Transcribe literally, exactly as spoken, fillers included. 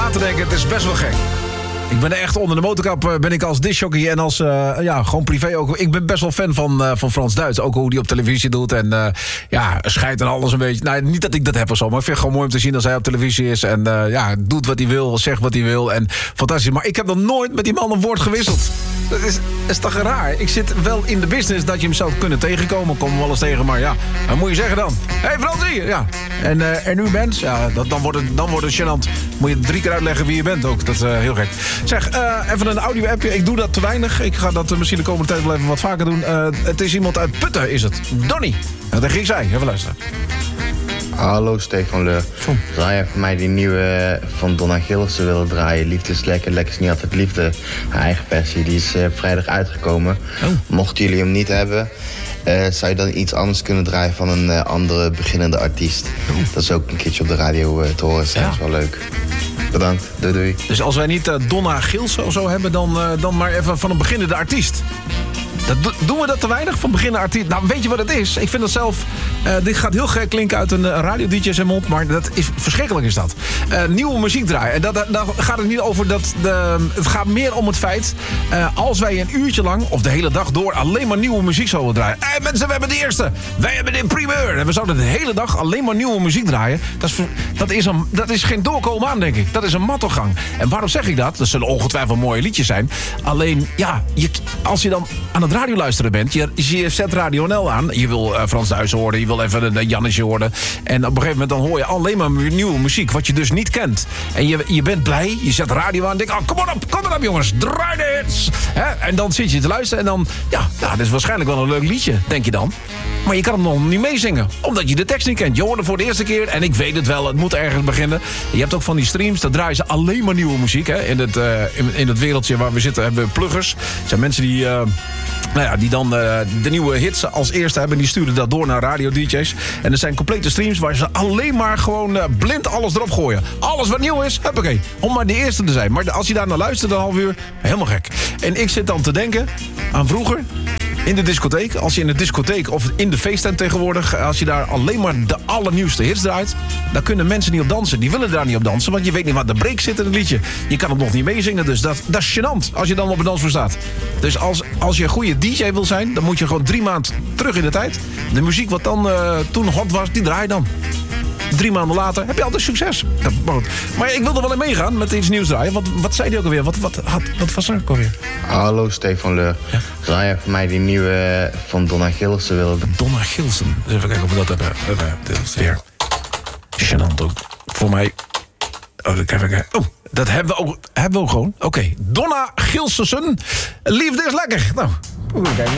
na te denken. Het is best wel gek. Ik ben echt onder de motorkap, ben ik als discjockey en als, uh, ja, gewoon privé ook. Ik ben best wel fan van, uh, van Frans Duits. Ook hoe hij op televisie doet en uh, ja, scheidt en alles een beetje. Nou, niet dat ik dat heb of zo, maar ik vind het gewoon mooi om te zien als hij op televisie is. En uh, ja, doet wat hij wil, zegt wat hij wil. En fantastisch. Maar ik heb nog nooit met die man een woord gewisseld. Dat is, is toch raar? Ik zit wel in de business dat je hem zou kunnen tegenkomen. Kom hem wel eens tegen, maar ja, wat moet je zeggen dan? Hé, hey, Fransie! Ja. En, uh, en u bent? Ja, dat, dan, wordt het, dan wordt het gênant. Moet je drie keer uitleggen wie je bent ook. Dat is uh, heel gek. Zeg, uh, even een audio-appje. Ik doe dat te weinig. Ik ga dat uh, misschien de komende tijd wel even wat vaker doen. Uh, het is iemand uit Putten, is het. Donnie. Nou, dat ging zij. Even luisteren. Hallo, Stefan Leur. Zou jij voor mij die nieuwe van Donna Gilsen willen draaien? Liefde is lekker, lekker is niet altijd liefde. Haar eigen versie, die is uh, vrijdag uitgekomen. Oh. Mochten jullie hem niet hebben, uh, zou je dan iets anders kunnen draaien van een uh, andere beginnende artiest? Oh. Dat is ook een keertje op de radio uh, te horen. Dat ja. is wel leuk. Bedankt, doei doei. Dus als wij niet uh, Donna Gilsen of zo hebben, dan, uh, dan maar even van een beginnende artiest. Dat do- doen we dat te weinig van beginnen artiest? Nou, weet je wat het is? Ik vind dat zelf... Uh, dit gaat heel gek klinken uit een uh, radio-D J zijn mond, maar dat is verschrikkelijk is dat. Uh, nieuwe muziek draaien. En dat, dat, daar gaat het niet over dat... De, het gaat meer om het feit... Uh, als wij een uurtje lang, of de hele dag door... alleen maar nieuwe muziek zouden draaien. Hé hey, mensen, we hebben de eerste. Wij hebben de primeur. En we zouden de hele dag alleen maar nieuwe muziek draaien. Dat is, dat is, een, dat is geen doorkomen aan, denk ik. Dat is een mattogang. En waarom zeg ik dat? Dat zullen ongetwijfeld mooie liedjes zijn. Alleen, ja, je, als je dan aan het radio luisteren bent... je, je zet Radio N L aan. Je wil uh, Frans Duits horen. Je wil even een uh, Jannetje horen. En op een gegeven moment dan hoor je alleen maar nieuwe muziek... wat je dus niet kent. En je, je bent blij. Je zet radio aan en denkt... oh, kom maar op, kom maar op jongens. Draai de hits. Hè? En dan zit je te luisteren en dan... ja, nou, dat is waarschijnlijk wel een leuk liedje, denk je dan. Maar je kan hem nog niet meezingen. Omdat je de tekst niet kent. Je hoort hem voor de eerste keer. En ik weet het wel, het moet ergens beginnen. Je hebt ook van die streams, daar draaien ze alleen maar nieuwe muziek. Hè? In, het, uh, in, in het wereldje waar we zitten hebben we pluggers. Het zijn mensen die... Uh, Nou ja, die dan uh, de nieuwe hits als eerste hebben... die sturen dat door naar radio-D J's. En er zijn complete streams waar ze alleen maar gewoon uh, blind alles erop gooien. Alles wat nieuw is, huppakee. Om maar de eerste te zijn. Maar als je daar naar luistert een half uur, helemaal gek. En ik zit dan te denken aan vroeger... in de discotheek, als je in de discotheek of in de feesttent tegenwoordig... als je daar alleen maar de allernieuwste hits draait... dan kunnen mensen niet op dansen. Die willen daar niet op dansen, want je weet niet waar de break zit in het liedje. Je kan het nog niet meezingen, dus dat, dat is gênant als je dan op een dansvloer staat. Dus als, als je een goede D J wil zijn... dan moet je gewoon drie maanden terug in de tijd. De muziek wat dan uh, toen hot was, die draai je dan. Drie maanden later heb je altijd succes. Maar ik wil er wel in meegaan met iets nieuws draaien. Wat, wat zei hij ook alweer? Wat, wat, wat, wat was er ook alweer? Hallo, Stefan Leur. Ja? Zou jij voor mij die nieuwe van Donna Gilsen willen? Donna Gilsen. Dus even kijken of we dat hebben. Dit is weer gênant ook. Voor mij... Oh, even kijken. Oh, dat hebben we ook, hebben we ook gewoon. Oké, okay. Donna Gilsen. Liefde is lekker. Nou, even kijken.